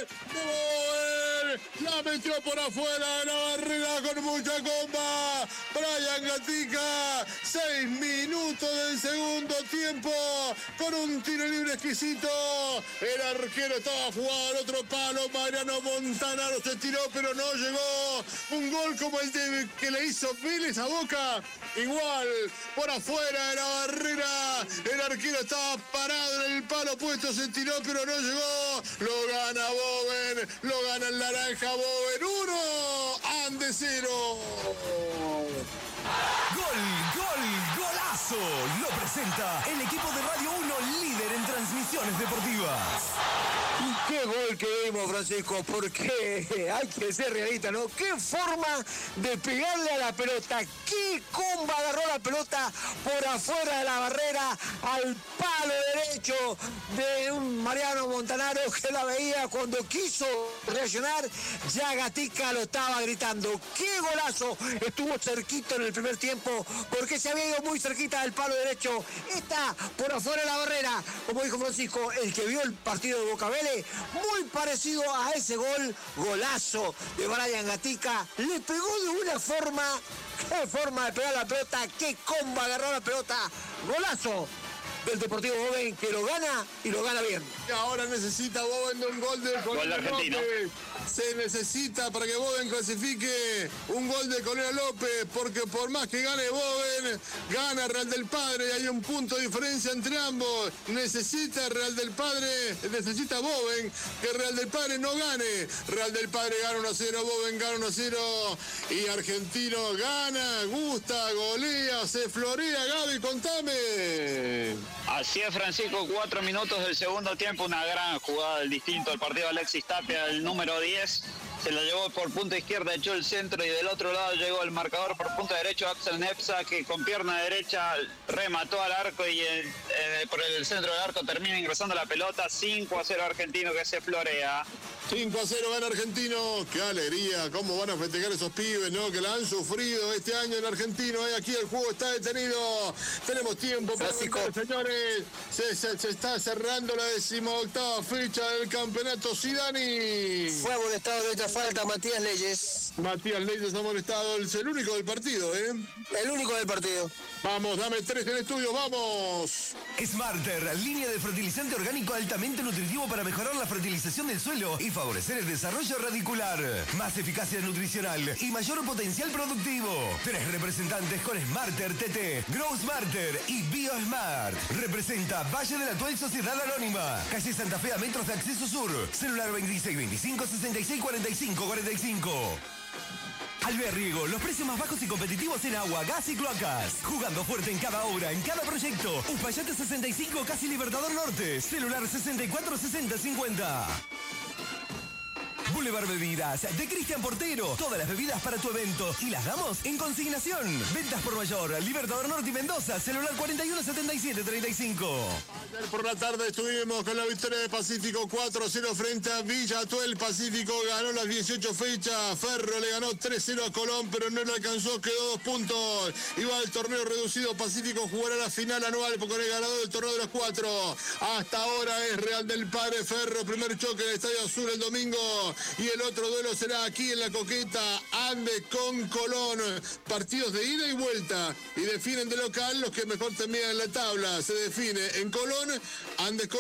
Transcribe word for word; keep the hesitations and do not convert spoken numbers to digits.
Bowen, la metió por afuera de la barrera con mucha comba. Brian Gatica, seis minutos del segundo tiempo, con un tiro libre exquisito. El arquero estaba jugado al otro palo. Mariano Montanaro se tiró, pero no llegó. Un gol como el de, que le hizo Vélez a Boca. Igual, por afuera de la barrera. El arquero estaba parado en el palo puesto, se tiró, pero no llegó. Lo gana Bowen, lo gana el naranja Bowen. Uno, Ande cero. Gol, gol, golazo. Lo presenta el equipo de Radio uno, líder en transmisiones deportivas. Y qué gol que vimos, Francisco, porque hay que ser realista, ¿no? Qué forma de pegarle a la pelota, qué comba agarró la pelota por afuera de la barrera al palo derecho de un Mariano Montanaro que la veía cuando quiso reaccionar, ya Gatica lo estaba gritando. ¡Qué golazo! Estuvo cerquito en el primer tiempo porque se había ido muy cerquita del palo derecho. Está por afuera de la barrera, como dijo Francisco, el que vio el partido de Boca Vélez, muy parecido a ese gol, golazo de Brian Gatica. Le pegó de una forma, qué forma de pegar la pelota, qué comba agarró la pelota, golazo del Deportivo Bowen, que lo gana y lo gana bien. Y ahora necesita Bowen de un gol de Colina López. Se necesita para que Bowen clasifique un gol de Colina López, porque por más que gane Bowen, gana Real del Padre y hay un punto de diferencia entre ambos. Necesita Real del Padre, necesita Bowen que Real del Padre no gane. Real del Padre gana uno a cero, Bowen gana uno a cero y Argentino gana, gusta, golea, se florea. Gaby, contame. Así es, Francisco, cuatro minutos del segundo tiempo, una gran jugada del distinto al partido. Alexis Tapia, el número diez, se la llevó por punta izquierda, echó el centro y del otro lado llegó el marcador por punta derecho, Axel Nepsa, que con pierna derecha remató al arco y eh, eh, por el centro del arco termina ingresando la pelota. Cinco a cero Argentino, que se florea. cinco a cero gana Argentino. Qué alegría, cómo van a festejar esos pibes, ¿no? Que la han sufrido este año en Argentino. ¿eh? Aquí el juego está detenido. Tenemos tiempo para ver, señores. Se, se, se está cerrando la decimoctava fecha del campeonato. Zidane. Fue amonestado de esta falta Matías Leyes. Matías Leyes ha amonestado. Es el único del partido, ¿eh? El único del partido. Vamos, dame tres en estudio, vamos. Smarter, línea de fertilizante orgánico altamente nutritivo para mejorar la fertilización del suelo y favorecer el desarrollo radicular. Más eficacia nutricional y mayor potencial productivo. Tres representantes con Smarter T T, Grow Smarter y BioSmart. Representa Valle de la Tuel Sociedad Anónima. Calle Santa Fe a metros de acceso sur. Celular veintiséis veinticinco sesenta y seis cuarenta y cinco cuarenta y cinco. Alberriego, los precios más bajos y competitivos en agua, gas y cloacas. Jugando fuerte en cada obra, en cada proyecto. Uspallate sesenta y cinco, casi Libertador Norte. Celular sesenta y cuatro sesenta cincuenta. Boulevard Bebidas, de Cristian Portero. Todas las bebidas para tu evento y las damos en consignación. Ventas por mayor, Libertador Norte y Mendoza. Celular cuarenta y uno setenta y siete treinta y cinco. Ayer por la tarde estuvimos con la victoria de Pacífico cuatro a cero frente a Villa Atuel. Pacífico ganó las dieciocho fechas. Ferro le ganó tres cero a Colón, pero no le alcanzó, quedó dos puntos. Iba al torneo reducido. Pacífico jugará la final anual con el ganador del torneo de los cuatro. Hasta ahora es Real del Padre Ferro. Primer choque en el Estadio Azul el domingo. Y el otro duelo será aquí en la Coqueta, Andes con Colón. Partidos de ida y vuelta. Y definen de local los que mejor terminan en la tabla. Se define en Colón, Andes con